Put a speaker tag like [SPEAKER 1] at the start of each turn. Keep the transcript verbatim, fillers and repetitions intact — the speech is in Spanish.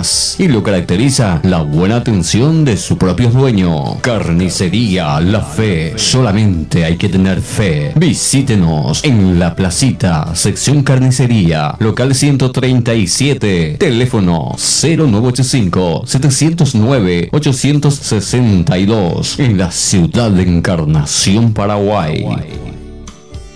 [SPEAKER 1] más. Y lo caracteriza la buena atención de su propio dueño. Carnicería La Fe. Solamente hay que tener fe. Visítenos en La Placita, sección carnicería, local ciento treinta y siete. Teléfono cero nueve ocho cinco, siete cero nueve, ocho seis dos. En la ciudad de Encarnación, Paraguay.